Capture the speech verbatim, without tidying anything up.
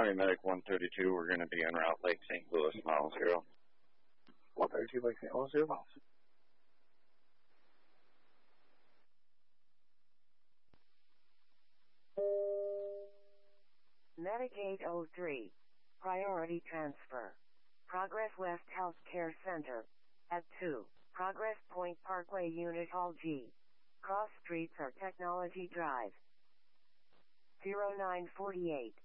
County Medic one thirty-two, we're going to be en route Lake Saint Louis, mile zero. one thirty-two, Lake Saint Louis, zero miles. Medic eight oh three. Priority transfer. Progress West Healthcare Center. At two. Progress Point Parkway Unit Hall G. Cross streets are Technology Drive. zero nine forty-eight.